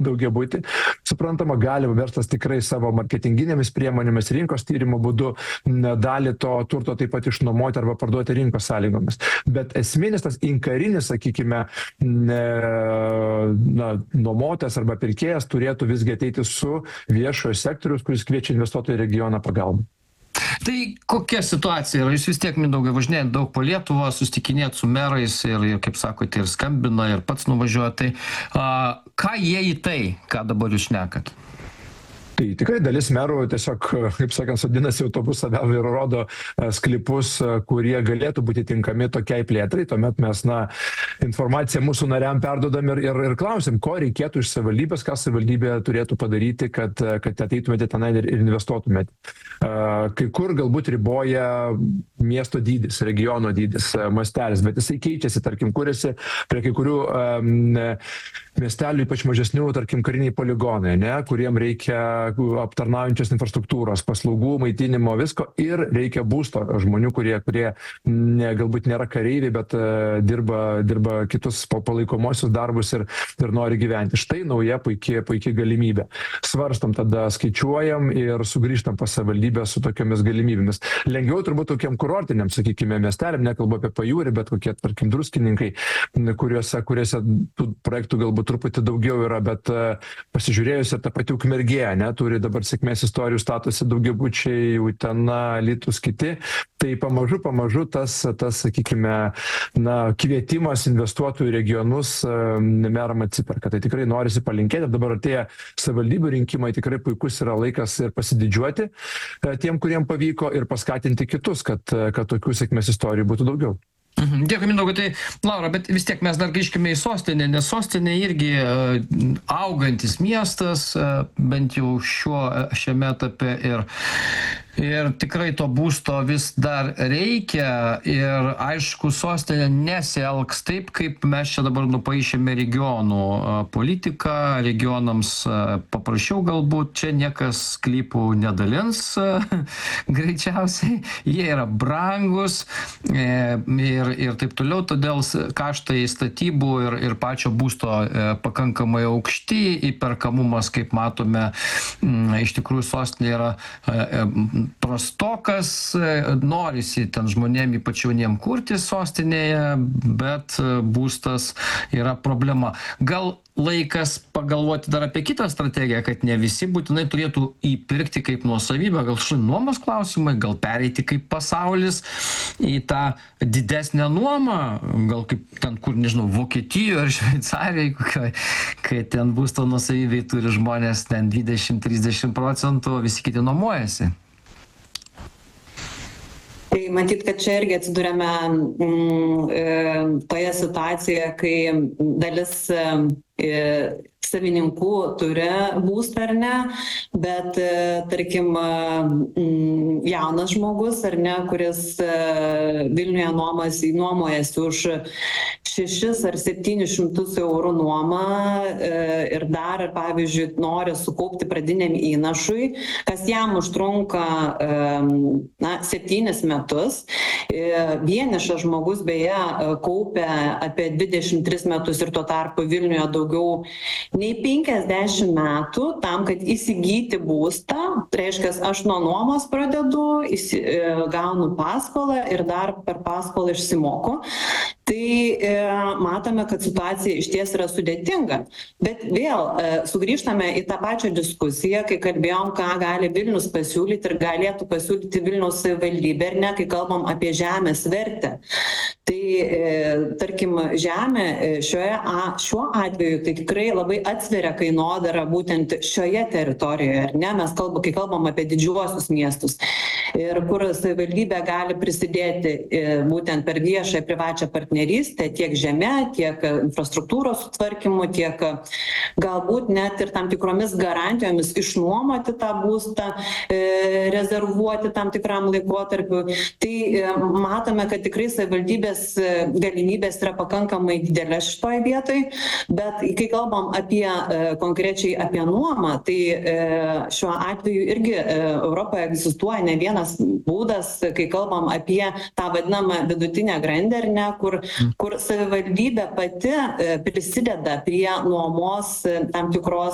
daugiabutį. Suprantama, gali verslas tikrai savo marketinginėmis priemonėmis, rinkos tyrimo būdu dalį to turto taip pat išnuomoti arba parduoti rinkos sąlygomis. Bet esminis tas inkarinis, sakykime, nuomotojas arba pirkėjas turėtų visgi ateiti su viešojo sektorius, kuris kviečia investuotojų į regioną pagalbą. Tai kokia situacija yra? Jūs vis tiek, Mindaugai, važinėjat daug po Lietuvą, susitikinėjat su merais ir, kaip sakote, ir skambina, ir pats nuvažiuoja. Tai ką jie į tai, ką dabar jūs šnekat? Tai tikrai dalis merų tiesiog, kaip sakant, sodinasi autobusą vėl ir rodo sklypus, kurie galėtų būti tinkami tokiai plėtrai. Tuomet mes informaciją mūsų nariam perdodam ir klausim, ko reikėtų iš savivaldybės, ką savivaldybė turėtų padaryti, kad ateitumėte tenai ir investuotumėte. Kai kur galbūt riboja miesto dydis, regiono dydis, mastelis, bet jisai keičiasi, tarkim, kuriasi prie kai kurių miestelių, ypač mažesnių, tarkim, kariniai poligonai, kuriem reikia aptarnaujančios infrastruktūros, paslaugų, maitinimo, visko ir reikia būsto žmonių, kurie galbūt nėra kareiviai, bet dirba kitus palaikomosius darbus ir nori gyventi. Štai nauja puikiai galimybė. Svarstam tada, skaičiuojam ir sugrįžtam pas savivaldybę su tokiamis galimybėmis. Lengviau turbūt tokiam kurortiniam, sakykime, miesteliam, nekalbu apie Pajūrį, bet kokie, tarkim, Druskininkai, kuriuose tų projektų galbūt truputį daugiau yra, bet pasižiūrėjus ir ta pati Ukmergė, turi dabar sėkmės istorijų, statosi daugiabučiai, Utena, Alytus, kiti. Tai pamažu tas sakykime, kvietimas investuotojų į regionus meram atsiperka. Tai tikrai norisi palinkėti. Dabar atėję savivaldybių rinkimai, tikrai puikus yra laikas ir pasididžiuoti tiem, kuriem pavyko, ir paskatinti kitus, kad tokių sėkmės istorijų būtų daugiau. Dėkui, Mindaugai. Tai, Laura, bet vis tiek mes dar grįžkime į sostinę, nes sostinė irgi augantis miestas, bent jau šiame etape ir tikrai to būsto vis dar reikia ir aišku, sostinė nesielgs taip, kaip mes čia dabar nupaišėme regionų politiką, regionams paprašiau galbūt, čia niekas sklypų nedalins greičiausiai, jie yra brangus ir taip toliau, todėl kaštai statybų ir pačio būsto pakankamai aukšti, įperkamumas, kaip matome, iš tikrųjų sostinė yra prastokas, norisi ten žmonėm ypač jauniem kurti sostinėje, bet būstas yra problema. Gal laikas pagalvoti dar apie kitą strategiją, kad ne visi būtinai turėtų įpirkti kaip nuosavybę, gal nuomos klausimai, gal pereiti kaip pasaulis į tą didesnę nuomą, gal kaip ten, kur, nežinau, Vokietijoje ar Šveicarijoje, kai ten būsto nuosavybei turi žmonės ten 20-30%, visi kiti nuomojasi. Tai matyt, kad čia irgi atsidūrėme toje situacijoje, kai dalis savininkų turi būstą ar ne, bet tarkim jaunas žmogus ar ne, kuris Vilniuje nuomojasi už 600 ar 700 eurų nuomą ir dar, pavyzdžiui, nori sukaupti pradiniam įnašui, kas jam užtrunka 7 metus. Vienišas žmogus beje kaupia apie 23 metus ir tuo tarpu Vilniuje daugiau nei 50 metų tam, kad įsigyti būstą. Tai reiškia, aš nuo nuomos pradedu, gaunu paskolą ir dar per paskolą išsimoku. Tai matome, kad situacija iš ties yra sudėtinga. Bet vėl sugrįžtame į tą pačią diskusiją, kai kalbėjom, ką gali Vilnius pasiūlyti ir galėtų pasiūlyti Vilniaus savivaldybė, ar ne, kai kalbam apie žemės vertę. Tai, tarkim, žemė šiuo atveju tai tikrai labai atsveria kainodarą būtent šioje teritorijoje, ar ne? Mes kai kalbam apie didžiuosius miestus ir kur savivaldybė gali prisidėti būtent per viešą privačią partnerystę tiek žeme, tiek infrastruktūros sutvarkymu, tiek galbūt net ir tam tikromis garantijomis išnuomoti tą būstą, rezervuoti tam tikram laikotarpiu. Tai matome, kad tikrai savivaldybės galimybės yra pakankamai didelės šitoj vietoj, bet kai kalbam konkrečiai apie nuomą, tai šiuo atveju irgi Europoje egzistuoja ne vienas būdas, kai kalbam apie tą vadinamą vidutinę grandį, ar ne, kur savivaldybė pati prisideda prie nuomos tam tikros